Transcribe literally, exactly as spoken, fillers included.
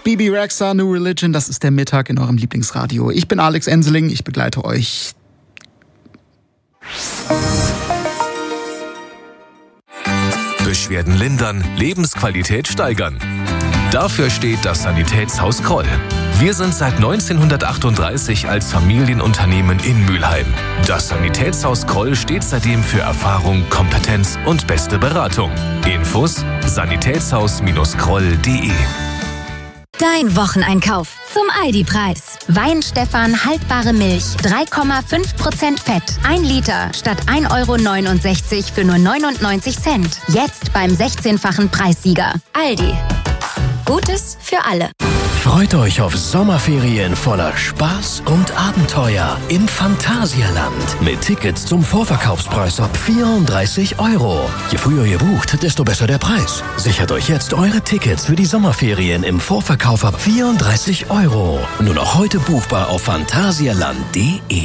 Bebe Rexha, New Religion, das ist der Mittag in eurem Lieblingsradio. Ich bin Alex Enseling, ich begleite euch. Beschwerden lindern, Lebensqualität steigern. Dafür steht das Sanitätshaus Kroll. Wir sind seit neunzehnhundertachtunddreißig als Familienunternehmen in Mülheim. Das Sanitätshaus Kroll steht seitdem für Erfahrung, Kompetenz und beste Beratung. Infos sanitätshaus kroll punkt de. Dein Wocheneinkauf zum Aldi-Preis. Weinstefan haltbare Milch, drei Komma fünf Prozent Fett, ein Liter statt ein Euro neunundsechzig für nur neunundneunzig Cent. Jetzt beim sechzehnfachen Preissieger. Aldi. Gutes für alle. Freut euch auf Sommerferien voller Spaß und Abenteuer im Phantasialand. Mit Tickets zum Vorverkaufspreis ab vierunddreißig Euro. Je früher ihr bucht, desto besser der Preis. Sichert euch jetzt eure Tickets für die Sommerferien im Vorverkauf ab vierunddreißig Euro. Nur noch heute buchbar auf phantasialand punkt de.